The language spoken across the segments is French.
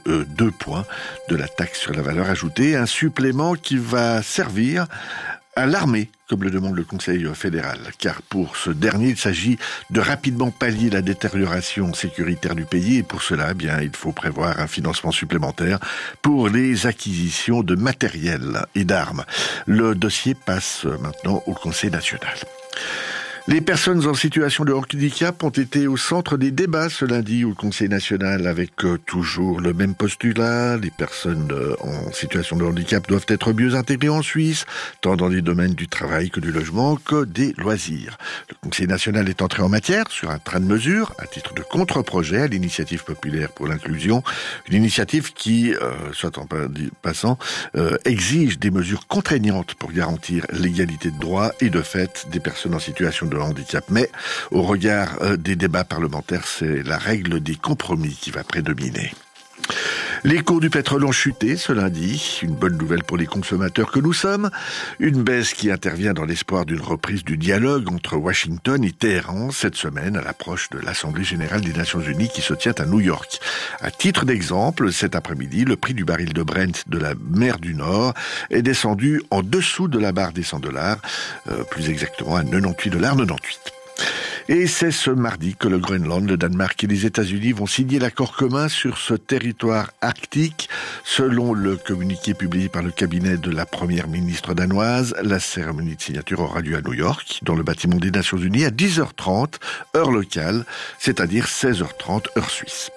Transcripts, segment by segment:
2 points de la taxe sur la valeur ajoutée, un supplément qui va servir à l'armée, comme le demande le Conseil fédéral, car pour ce dernier, il s'agit de rapidement pallier la détérioration sécuritaire du pays, et pour cela, il faut prévoir un financement supplémentaire pour les acquisitions de matériel et d'armes. Le dossier passe maintenant au Conseil national. Les personnes en situation de handicap ont été au centre des débats ce lundi au Conseil national avec toujours le même postulat. Les personnes en situation de handicap doivent être mieux intégrées en Suisse, tant dans les domaines du travail que du logement que des loisirs. Le Conseil national est entré en matière sur un train de mesures à titre de contre-projet à l'initiative populaire pour l'inclusion. Une initiative qui, soit en passant, exige des mesures contraignantes pour garantir l'égalité de droits et de fait des personnes en situation de handicap. Mais au regard des débats parlementaires, c'est la règle des compromis qui va prédominer. Les cours du pétrole ont chuté ce lundi, une bonne nouvelle pour les consommateurs que nous sommes, une baisse qui intervient dans l'espoir d'une reprise du dialogue entre Washington et Téhéran cette semaine à l'approche de l'Assemblée générale des Nations Unies qui se tient à New York. À titre d'exemple, cet après-midi, le prix du baril de Brent de la mer du Nord est descendu en dessous de la barre des $100, plus exactement à $98,98. Et c'est ce mardi que le Groenland, le Danemark et les États-Unis vont signer l'accord commun sur ce territoire arctique. Selon le communiqué publié par le cabinet de la première ministre danoise, la cérémonie de signature aura lieu à New York, dans le bâtiment des Nations Unies, à 10h30, heure locale, c'est-à-dire 16h30, heure suisse.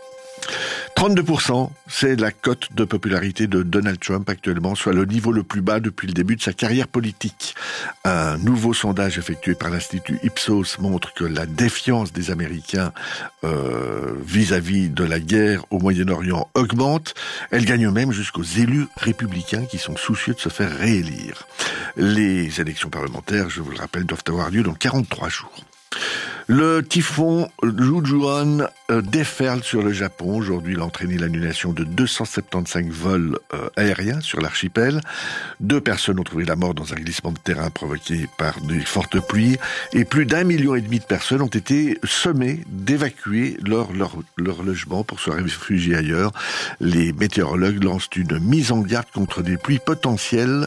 32%, c'est la cote de popularité de Donald Trump actuellement, soit le niveau le plus bas depuis le début de sa carrière politique. Un nouveau sondage effectué par l'Institut Ipsos montre que la défiance des Américains vis-à-vis de la guerre au Moyen-Orient augmente. Elle gagne même jusqu'aux élus républicains qui sont soucieux de se faire réélire. Les élections parlementaires, je vous le rappelle, doivent avoir lieu dans 43 jours. Le typhon Jujuan déferle sur le Japon. Aujourd'hui, il a entraîné l'annulation de 275 vols aériens sur l'archipel. 2 personnes ont trouvé la mort dans un glissement de terrain provoqué par des fortes pluies. Et plus d'1,5 million de personnes ont été sommées d'évacuer leur logement pour se réfugier ailleurs. Les météorologues lancent une mise en garde contre des pluies potentielles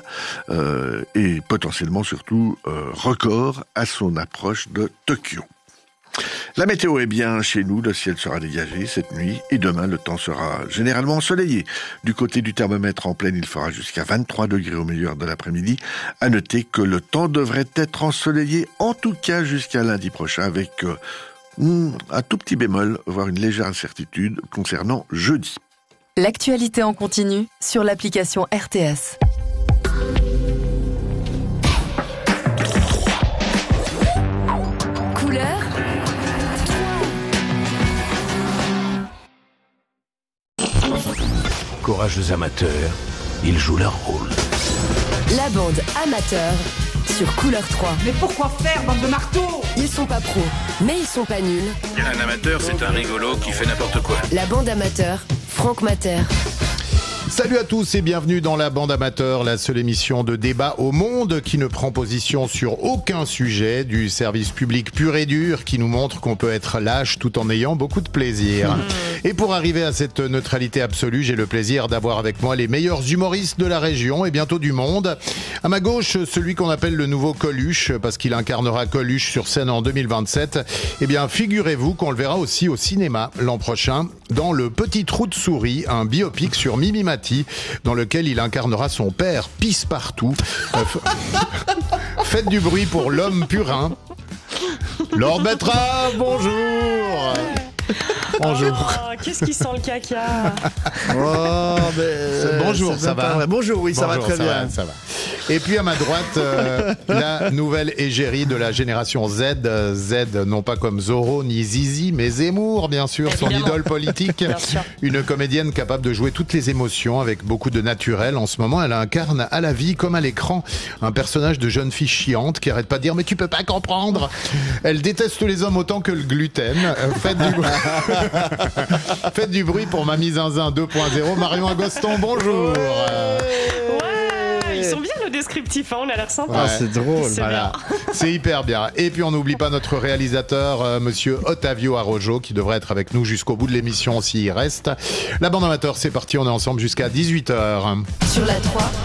et potentiellement surtout records à son approche de Tokyo. La météo est bien chez nous, le ciel sera dégagé cette nuit et demain le temps sera généralement ensoleillé. Du côté du thermomètre en pleine, il fera jusqu'à 23 degrés au meilleur de l'après-midi. À noter que le temps devrait être ensoleillé en tout cas jusqu'à lundi prochain avec un tout petit bémol, voire une légère incertitude concernant jeudi. L'actualité en continu sur l'application RTS. Courageux amateurs, ils jouent leur rôle. La bande amateur sur Couleur 3. Mais pourquoi faire, bande de marteaux ? Ils sont pas pros, mais ils sont pas nuls. Un amateur, c'est un rigolo qui fait n'importe quoi. La bande amateur, Franck Mater. Salut à tous et bienvenue dans la bande amateur, la seule émission de débat au monde qui ne prend position sur aucun sujet, du service public pur et dur qui nous montre qu'on peut être lâche tout en ayant beaucoup de plaisir. Et pour arriver à cette neutralité absolue, j'ai le plaisir d'avoir avec moi les meilleurs humoristes de la région et bientôt du monde. À ma gauche, celui qu'on appelle le nouveau Coluche, parce qu'il incarnera Coluche sur scène en 2027. Eh bien, figurez-vous qu'on le verra aussi au cinéma l'an prochain dans Le Petit Trou de Souris, un biopic sur Mimi Mati, dans lequel il incarnera son père Pisse-Partout. Faites du bruit pour l'homme purin. Laure Bettra, bonjour. Bonjour. Oh, qu'est-ce qui sent le caca? Bonjour, ça va? Bonjour, oui, ça va très bien. Ça va. Et puis à ma droite, la nouvelle égérie de la génération Z. Z, non pas comme Zorro ni Zizi, mais Zemmour, bien sûr, son idole politique. Une comédienne capable de jouer toutes les émotions avec beaucoup de naturel. En ce moment, elle incarne à la vie, comme à l'écran, un personnage de jeune fille chiante qui arrête pas de dire « mais tu peux pas comprendre ». Elle déteste les hommes autant que le gluten. Faites du bruit pour Mamie Zinzin 2.0. Marion Agoston, bonjour. Ils sont bien le descriptif, hein, on a l'air sympa. Ouais. C'est drôle. C'est Voilà, c'est hyper bien. Et puis on n'oublie pas notre réalisateur, monsieur Ottavio Arrojo, qui devrait être avec nous jusqu'au bout de l'émission s'il reste. La bande amateur, c'est parti, on est ensemble jusqu'à 18h. Sur la 3.